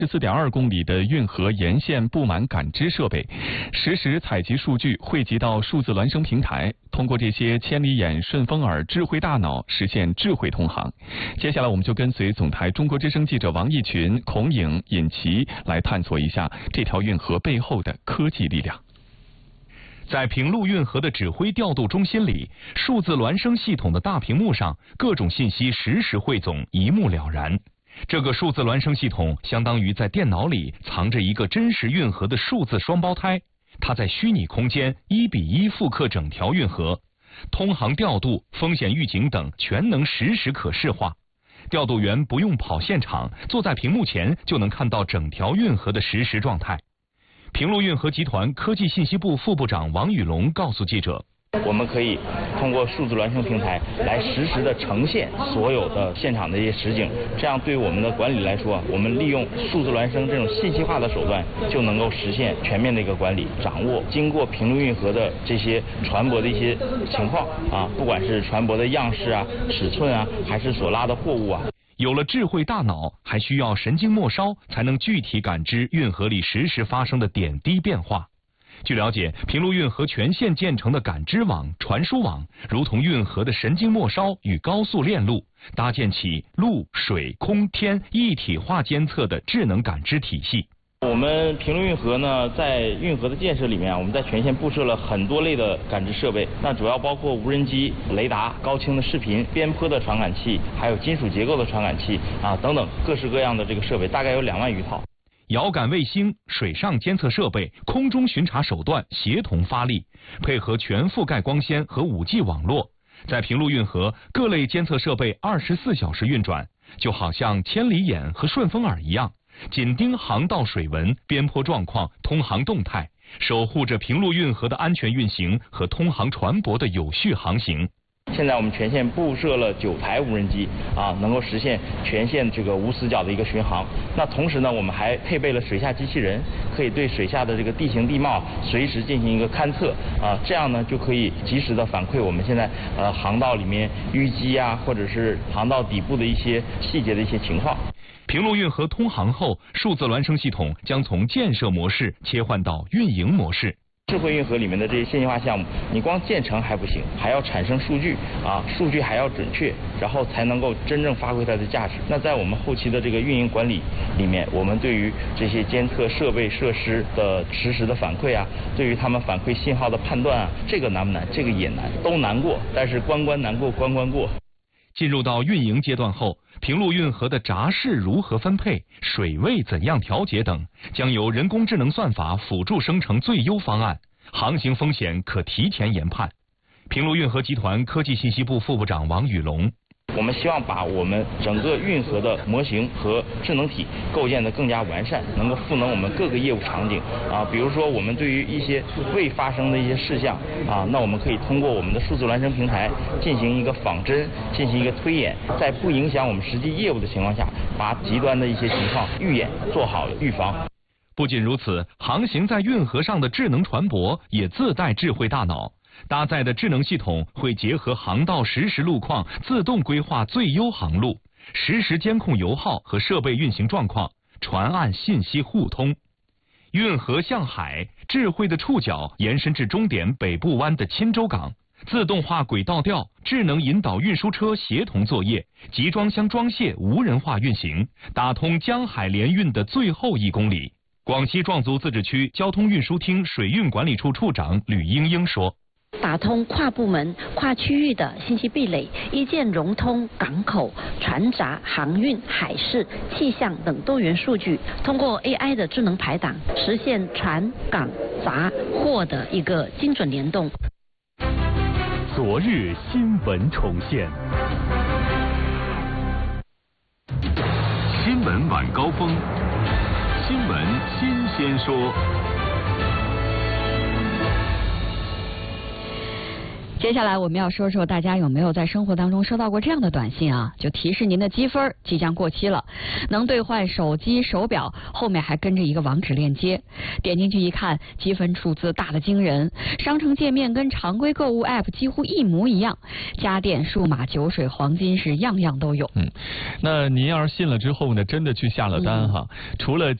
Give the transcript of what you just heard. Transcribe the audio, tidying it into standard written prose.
14.2公里的运河沿线布满感知设备，实时采集数据汇集到数字孪生平台，通过这些千里眼、顺风耳、智慧大脑实现智慧通航。接下来我们就跟随总台中国之声记者王毅群、孔颖、尹奇来探索一下这条运河背后的科技力量。 在平陆运河的指挥调度中心里，数字孪生系统的大屏幕上，各种信息实时汇总，一目了然。这个数字孪生系统相当于在电脑里藏着一个真实运河的数字双胞胎，它在虚拟空间1:1复刻整条运河，通航调度、风险预警等全能实时可视化。调度员不用跑现场，坐在屏幕前就能看到整条运河的实时状态。平陆运河集团科技信息部副部长王宇龙告诉记者， 我们可以通过数字孪生平台来实时的呈现所有的现场的一些实景，这样对我们的管理来说，我们利用数字孪生这种信息化的手段，就能够实现全面的一个管理，掌握经过平陆运河的这些船舶的一些情况啊，不管是船舶的样式啊、尺寸啊，还是所拉的货物啊。 有了智慧大脑，还需要神经末梢才能具体感知运河里实时发生的点滴变化。据了解，平陆运河全线建成的感知网、传输网，如同运河的神经末梢与高速链路，搭建起陆、水、空、天一体化监测的智能感知体系。 我们平陆运河呢，在运河的建设里面，我们在全线布设了很多类的感知设备，那主要包括无人机、雷达、高清的视频、边坡的传感器，还有金属结构的传感器啊等等各式各样的这个设备，大概有2万余套。 遥感卫星、水上监测设备、空中巡查手段协同发力，配合全覆盖光纤和5G 网络，在平陆运河各类监测设备24小时运转，就好像千里眼和顺风耳一样，紧盯航道水文、边坡状况、通航动态，守护着平陆运河的安全运行和通航船舶的有序航行。 现在我们全线布设了9台无人机啊，能够实现全线这个无死角的一个巡航。那同时呢，我们还配备了水下机器人，可以对水下的这个地形地貌随时进行一个勘测啊，这样呢就可以及时的反馈我们现在航道里面淤积啊，或者是航道底部的一些细节的一些情况。 平陆运河通航后，数字孪生系统将从建设模式切换到运营模式。 智慧运河里面的这些信息化项目，你光建成还不行，还要产生数据啊，数据还要准确，然后才能够真正发挥它的价值。那在我们后期的这个运营管理里面，我们对于这些监测设备设施的实时的反馈啊，对于他们反馈信号的判断啊，这个难不难？这个也难，都难过，但是关关难过关关过。 进入到运营阶段后，平陆运河的闸室如何分配、水位怎样调节等，将由人工智能算法辅助生成最优方案，航行风险可提前研判。平陆运河集团科技信息部副部长王宇龙， 我们希望把我们整个运河的模型和智能体构建得更加完善，能够赋能我们各个业务场景啊。比如说，我们对于一些未发生的一些事项啊，那我们可以通过我们的数字孪生平台进行一个仿真，进行一个推演，在不影响我们实际业务的情况下，把极端的一些情况预演做好预防。 不仅如此，航行在运河上的智能船舶也自带智慧大脑。搭载的智能系统会结合航道实时路况，自动规划最优航路，实时监控油耗和设备运行状况，船岸信息互通。运河向海，智慧的触角延伸至终点北部湾的钦州港，自动化轨道调、智能引导运输车协同作业，集装箱装卸无人化运行，打通江海联运的最后1公里。广西壮族自治区交通运输厅水运管理处处长吕英英说， 打通跨部门、跨区域的信息壁垒，一键融通港口、船闸、航运、海事、气象等多元数据，通过 AI 的智能排档，实现船、港、闸、货的一个精准联动。 昨日新闻重现，新闻晚高峰，新闻新鲜说。 接下来我们要说说大家有没有在生活当中收到过这样的短信啊？就提示您的积分即将过期了，能兑换手机、手表，后面还跟着一个网址链接。点进去一看，积分数字大得惊人，商城界面跟常规购物 App 几乎一模一样，家电、数码、酒水、黄金是样样都有。 那您要是信了之后呢，真的去下了单哈，除了